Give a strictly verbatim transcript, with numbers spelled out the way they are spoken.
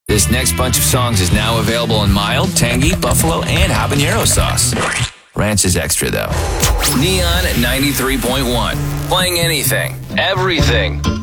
This next bunch of songs is now available in mild, tangy, buffalo, and habanero sauce. Ranch is extra, though. Neon at ninety-three point one. Playing anything, everything.